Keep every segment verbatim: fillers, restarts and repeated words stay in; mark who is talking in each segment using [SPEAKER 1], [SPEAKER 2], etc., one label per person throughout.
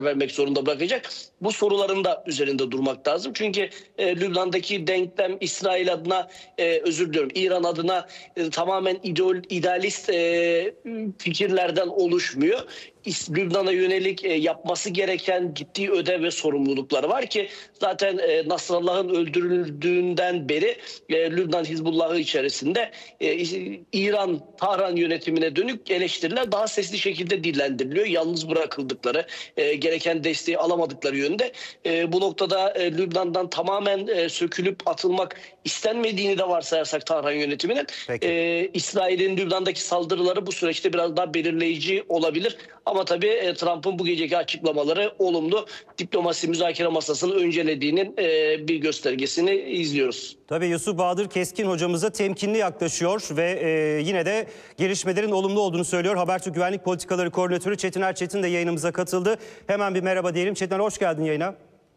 [SPEAKER 1] vermek zorunda bırakacak. Bu soruların da üzerinde durmak lazım. Çünkü e, Lübnan'daki denklem İsrail adına, e, özür diliyorum, İran adına e, tamamen ideal, idealist e, fikirlerden oluşmuyor. Lübnan'a yönelik e, yapması gereken ciddi ödev ve sorumlulukları var ki zaten e, Nasrallah'ın öldürüldüğünden beri e, Lübnan Hizbullah'ı içerisinde e, İran Tahran yönetimine dönük eleştiriler daha sesli şekilde dillendiriliyor. Yalnız bırakıldıkları, e, gereken desteği alamadıkları yönde. E, bu noktada e, Lübnan'dan tamamen e, sökülüp atılmak istenmediğini de varsayarsak Tahran yönetiminin, e, İsrail'in Lübnan'daki saldırıları bu süreçte biraz daha belirleyici olabilir. Ama tabii e, Trump'ın bu geceki açıklamaları olumlu. Diplomasi müzakere masasını öncelediğinin e, bir göstergesini izliyoruz.
[SPEAKER 2] Tabii Yusuf Bahadır Keskin hocamıza temkinli yaklaşıyor ve e, yine de gelişmelerin olumlu olduğunu söylüyor. Habertürk Güvenlik Politikaları Koordinatörü Çetin Erçetin de yayınımıza katıldı. Hemen bir merhaba diyelim. Çetin, hoş geldin yayına.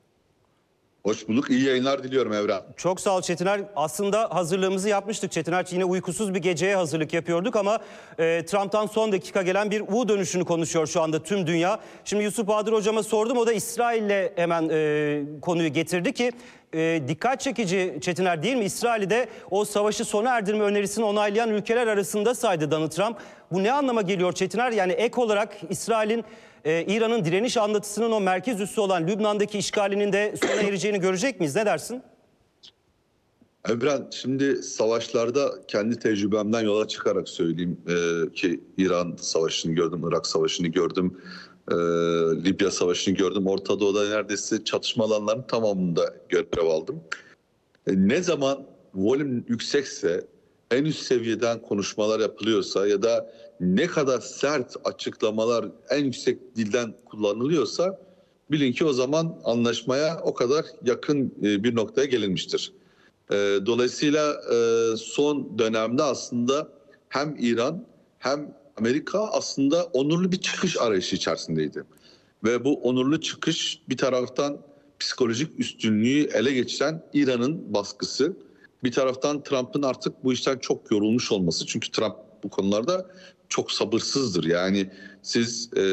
[SPEAKER 3] Hoş bulduk. İyi yayınlar diliyorum Evren.
[SPEAKER 2] Çok sağ ol Çetiner. Aslında hazırlığımızı yapmıştık Çetiner. Yine uykusuz bir geceye hazırlık yapıyorduk ama e, Trump'tan son dakika gelen bir U dönüşünü konuşuyor şu anda tüm dünya. Şimdi Yusuf Bahadır hocama sordum. O da İsrail'le hemen e, konuyu getirdi ki e, dikkat çekici Çetiner, değil mi? İsrail'de o savaşı sona erdirme önerisini onaylayan ülkeler arasında saydı Donald Trump. Bu ne anlama geliyor Çetiner? Yani ek olarak İsrail'in Ee, İran'ın direniş anlatısının o merkez üssü olan Lübnan'daki işgalinin de sona ereceğini görecek miyiz? Ne dersin?
[SPEAKER 3] Evren, şimdi savaşlarda kendi tecrübemden yola çıkarak söyleyeyim ee, ki İran Savaşı'nı gördüm, Irak Savaşı'nı gördüm, ee, Libya Savaşı'nı gördüm. Orta Doğu'da neredeyse çatışma alanlarının tamamında görev aldım. Ee, ne zaman volüm yüksekse, en üst seviyeden konuşmalar yapılıyorsa ya da ne kadar sert açıklamalar en yüksek dilden kullanılıyorsa bilin ki o zaman anlaşmaya o kadar yakın bir noktaya gelinmiştir. Dolayısıyla son dönemde aslında hem İran hem Amerika aslında onurlu bir çıkış arayışı içerisindeydi. Ve bu onurlu çıkış bir taraftan psikolojik üstünlüğü ele geçiren İran'ın baskısı, bir taraftan Trump'ın artık bu işten çok yorulmuş olması. Çünkü Trump bu konularda çok sabırsızdır. Yani siz e,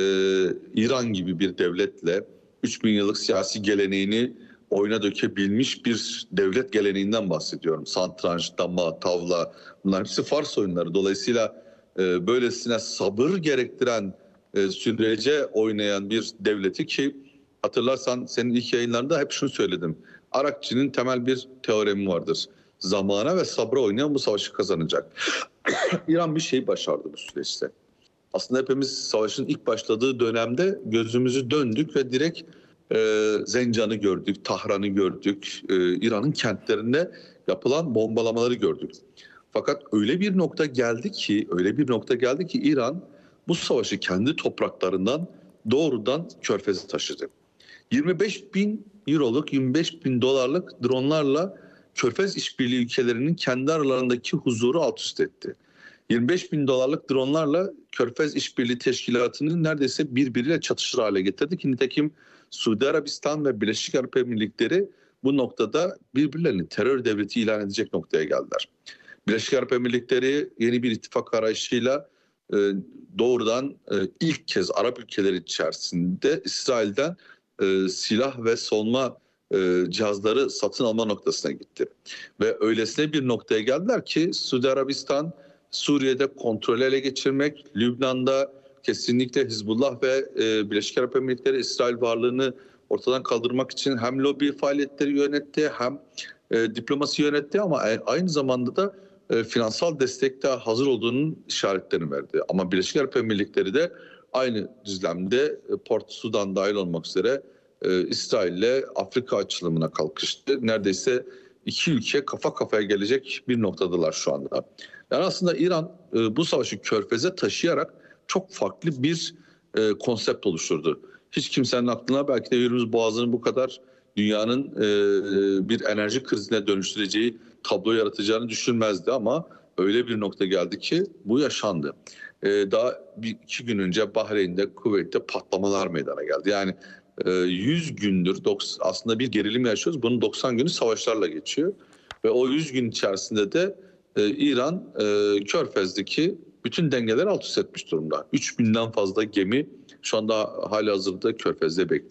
[SPEAKER 3] İran gibi bir devletle üç bin yıllık siyasi geleneğini oyuna dökebilmiş bir devlet geleneğinden bahsediyorum. Satranç, dama, tavla, bunlar hepsi Fars oyunları. Dolayısıyla e, böylesine sabır gerektiren e, sürece oynayan bir devleti ki hatırlarsan senin ilk yayınlarında hep şunu söyledim. Arakçı'nın temel bir teoremi vardır. Zamana ve sabra oynayan bu savaşı kazanacak. İran bir şey başardı bu süreçte. Aslında hepimiz savaşın ilk başladığı dönemde gözümüzü döndük ve direkt e, Zencan'ı gördük, Tahran'ı gördük, e, İran'ın kentlerinde yapılan bombalamaları gördük. Fakat öyle bir nokta geldi ki, öyle bir nokta geldi ki İran bu savaşı kendi topraklarından doğrudan Körfez'e taşıdı. yirmi beş bin euroluk, yirmi beş bin dolarlık dronlarla Körfez işbirliği ülkelerinin kendi aralarındaki huzuru alt üst etti. yirmi beş bin dolarlık dronlarla Körfez İşbirliği Teşkilatı'nı neredeyse birbiriyle çatışır hale getirdi ki nitekim Suudi Arabistan ve Birleşik Arap Emirlikleri bu noktada birbirlerini terör devleti ilan edecek noktaya geldiler. Birleşik Arap Emirlikleri yeni bir ittifak arayışıyla e, doğrudan e, ilk kez Arap ülkeleri içerisinde İsrail'den e, silah ve savunma e, cihazları satın alma noktasına gitti. Ve öylesine bir noktaya geldiler ki Suudi Arabistan Suriye'de kontrolü ele geçirmek, Lübnan'da kesinlikle Hizbullah ve e, Birleşik Arap Emirlikleri İsrail varlığını ortadan kaldırmak için hem lobi faaliyetleri yönetti hem e, diplomasi yönetti ama aynı zamanda da e, finansal destekte hazır olduğunun işaretlerini verdi. Ama Birleşik Arap Emirlikleri de aynı düzlemde e, Port Sudan dahil olmak üzere e, İsrail'le Afrika açılımına kalkıştı. Neredeyse iki ülke kafa kafaya gelecek bir noktadalar şu anda. Yani aslında İran e, bu savaşı Körfez'e taşıyarak çok farklı bir e, konsept oluşturdu. Hiç kimsenin aklına belki de Hürmüz Boğazı'nı bu kadar dünyanın e, bir enerji krizine dönüştüreceği tablo yaratacağını düşünmezdi ama öyle bir nokta geldi ki bu yaşandı. E, daha bir iki gün önce Bahreyn'de, Kuveyt'te patlamalar meydana geldi. Yani e, yüz gündür aslında bir gerilim yaşıyoruz. Bunun doksan günü savaşlarla geçiyor ve o yüz gün içerisinde de Ee, İran e, Körfez'deki bütün dengeleri alt üst etmiş durumda. üç binden fazla gemi Şu anda halihazırda Körfez'de bekliyor.